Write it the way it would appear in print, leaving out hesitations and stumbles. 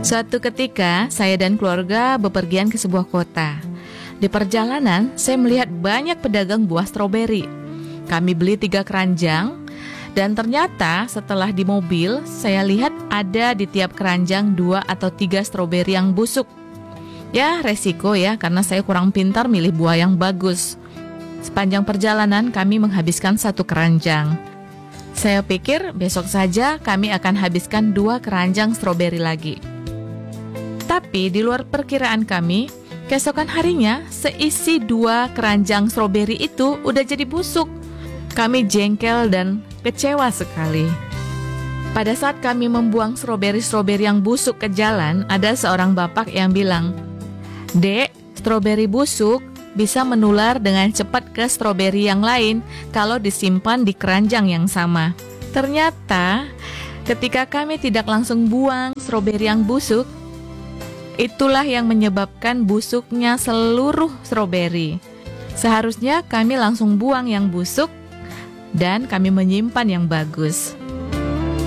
Suatu ketika, saya dan keluarga bepergian ke sebuah kota. Di perjalanan, saya melihat banyak pedagang buah stroberi. Kami beli 3 keranjang, dan ternyata setelah di mobil, saya lihat ada di tiap keranjang 2 atau 3 stroberi yang busuk. Ya, resiko ya, karena saya kurang pintar milih buah yang bagus. Sepanjang perjalanan, kami menghabiskan 1 keranjang. Saya pikir besok saja kami akan habiskan 2 keranjang stroberi lagi. Tapi di luar perkiraan kami, keesokan harinya seisi 2 keranjang stroberi itu udah jadi busuk. Kami jengkel dan kecewa sekali. Pada saat kami membuang stroberi-stroberi yang busuk ke jalan, ada seorang bapak yang bilang, "Dek, stroberi busuk bisa menular dengan cepat ke stroberi yang lain kalau disimpan di keranjang yang sama." Ternyata, ketika kami tidak langsung buang stroberi yang busuk, itulah yang menyebabkan busuknya seluruh stroberi. Seharusnya kami langsung buang yang busuk dan kami menyimpan yang bagus.